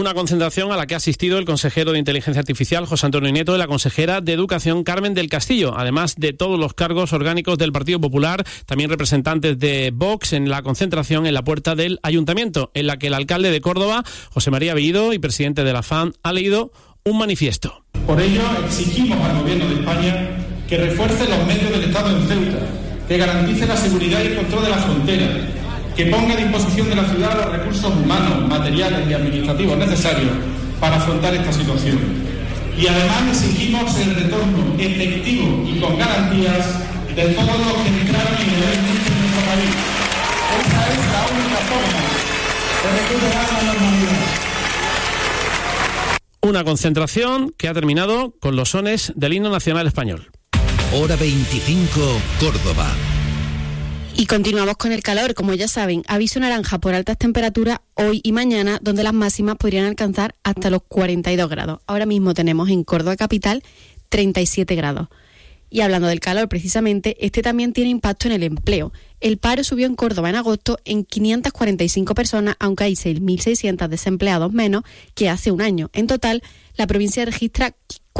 Una concentración a la que ha asistido el consejero de Inteligencia Artificial, José Antonio Nieto, y la consejera de Educación, Carmen del Castillo, además de todos los cargos orgánicos del Partido Popular, también representantes de Vox en la concentración en la puerta del Ayuntamiento, en la que el alcalde de Córdoba, José María Bellido, y presidente de la FAN, ha leído un manifiesto. Por ello, exigimos al Gobierno de España que refuerce los medios del Estado en Ceuta, que garantice la seguridad y el control de la frontera, que ponga a disposición de la ciudad los recursos humanos, materiales y administrativos necesarios para afrontar esta situación. Y además exigimos el retorno efectivo y con garantías de todos los que entraron ilegalmente en nuestro país. Esa es la única forma de recuperar la normalidad. Una concentración que ha terminado con los sones del himno nacional español. Hora 25, Córdoba. Y continuamos con el calor. Como ya saben, aviso naranja por altas temperaturas hoy y mañana, donde las máximas podrían alcanzar hasta los 42 grados. Ahora mismo tenemos en Córdoba capital 37 grados. Y hablando del calor, precisamente, este también tiene impacto en el empleo. El paro subió en Córdoba en agosto en 545 personas, aunque hay 6.600 desempleados menos que hace un año. En total, la provincia registra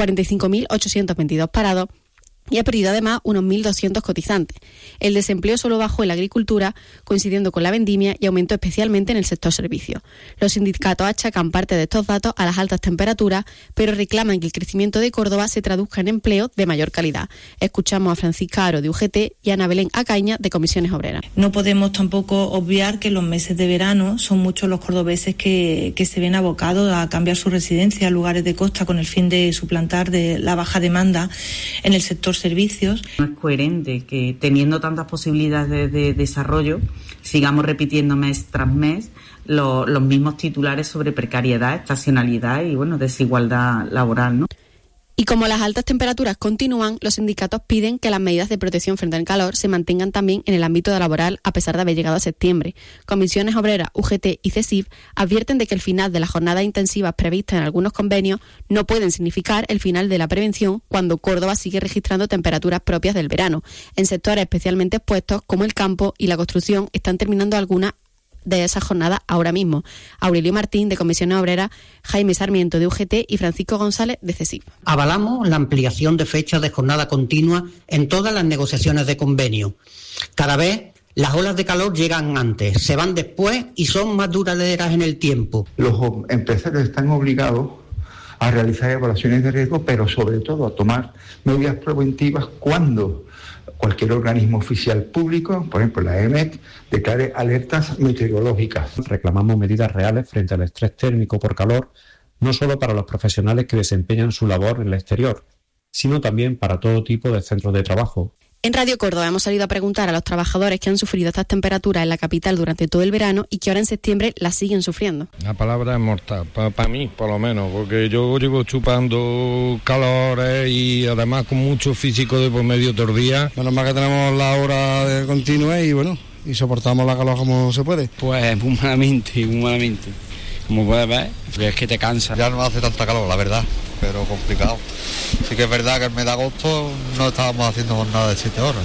45.822 parados y ha perdido además unos 1.200 cotizantes. El desempleo solo bajó en la agricultura, coincidiendo con la vendimia, y aumentó especialmente en el sector servicios. Los sindicatos achacan parte de estos datos a las altas temperaturas, pero reclaman que el crecimiento de Córdoba se traduzca en empleo de mayor calidad. Escuchamos a Francisca Aro de UGT y a Ana Belén Acaña de Comisiones Obreras. No podemos tampoco obviar que en los meses de verano son muchos los cordobeses que se ven abocados a cambiar su residencia a lugares de costa con el fin de suplantar de la baja demanda en el sector servicios. No es coherente que teniendo tantas posibilidades de desarrollo sigamos repitiendo mes tras mes los mismos titulares sobre precariedad, estacionalidad y desigualdad laboral, ¿no? Y como las altas temperaturas continúan, los sindicatos piden que las medidas de protección frente al calor se mantengan también en el ámbito laboral a pesar de haber llegado a septiembre. Comisiones Obreras, UGT y CESIF advierten de que el final de las jornadas intensivas previstas en algunos convenios no pueden significar el final de la prevención cuando Córdoba sigue registrando temperaturas propias del verano. En sectores especialmente expuestos como el campo y la construcción están terminando algunas de esas jornadas ahora mismo. Aurelio Martín, de Comisiones Obreras, Jaime Sarmiento, de UGT y Francisco González, de CESIF. Avalamos la ampliación de fechas de jornada continua en todas las negociaciones de convenio. Cada vez las olas de calor llegan antes, se van después y son más duraderas en el tiempo. Los empresarios están obligados a realizar evaluaciones de riesgo, pero sobre todo a tomar medidas preventivas cuando cualquier organismo oficial público, por ejemplo la EMET, declare alertas meteorológicas. Reclamamos medidas reales frente al estrés térmico por calor, no solo para los profesionales que desempeñan su labor en el exterior, sino también para todo tipo de centros de trabajo. En Radio Córdoba hemos salido a preguntar a los trabajadores que han sufrido estas temperaturas en la capital durante todo el verano y que ahora en septiembre las siguen sufriendo. La palabra es mortal, para mí por lo menos, porque yo llevo chupando calores y además con mucho físico de por medio todo el día. Menos mal que tenemos la hora de continua y soportamos la calor como se puede. Pues muy malamente. Como puedes ver, es que te cansa. Ya no hace tanta calor, la verdad, pero complicado. Sí que es verdad que el mes de agosto no estábamos haciendo jornada de 7 horas.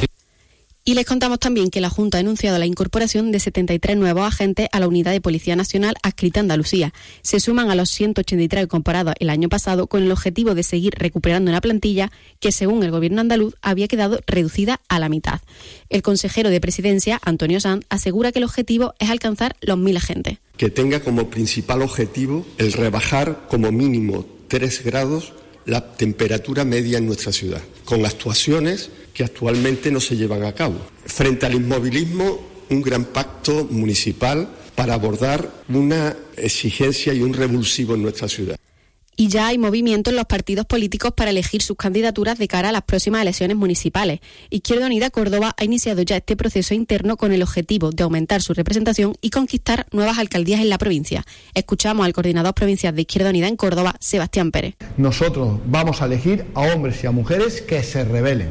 Y les contamos también que la Junta ha anunciado la incorporación de 73 nuevos agentes a la Unidad de Policía Nacional adscrita a Andalucía. Se suman a los 183 incorporados el año pasado con el objetivo de seguir recuperando una plantilla que, según el Gobierno andaluz, había quedado reducida a la mitad. El consejero de Presidencia, Antonio Sanz, asegura que el objetivo es alcanzar los 1.000 agentes. Que tenga como principal objetivo el rebajar como mínimo 3 grados la temperatura media en nuestra ciudad, con actuaciones que actualmente no se llevan a cabo. Frente al inmovilismo, un gran pacto municipal para abordar una exigencia y un revulsivo en nuestra ciudad. Y ya hay movimiento en los partidos políticos para elegir sus candidaturas de cara a las próximas elecciones municipales. Izquierda Unida Córdoba ha iniciado ya este proceso interno con el objetivo de aumentar su representación y conquistar nuevas alcaldías en la provincia. Escuchamos al coordinador provincial de Izquierda Unida en Córdoba, Sebastián Pérez. Nosotros vamos a elegir a hombres y a mujeres que se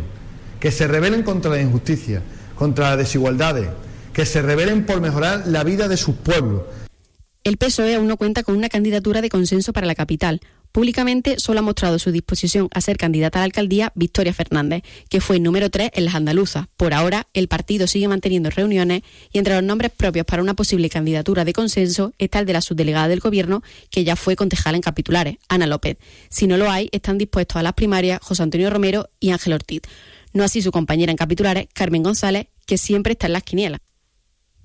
rebelen contra la injusticia, contra las desigualdades, que se rebelen por mejorar la vida de sus pueblos. El PSOE aún no cuenta con una candidatura de consenso para la capital. Públicamente solo ha mostrado su disposición a ser candidata a la alcaldía Victoria Fernández, que fue número 3 en las andaluzas. Por ahora, el partido sigue manteniendo reuniones y entre los nombres propios para una posible candidatura de consenso está el de la subdelegada del Gobierno, que ya fue concejala en Capitulares, Ana López. Si no lo hay, están dispuestos a las primarias José Antonio Romero y Ángel Ortiz. No así su compañera en Capitulares, Carmen González, que siempre está en las quinielas.